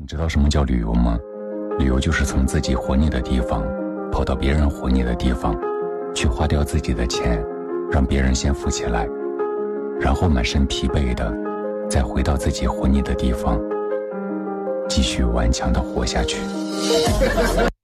你知道什么叫旅游吗？旅游就是从自己活腻的地方跑到别人活腻的地方，去花掉自己的钱，让别人先富起来，然后满身疲惫的再回到自己活腻的地方，继续顽强的活下去。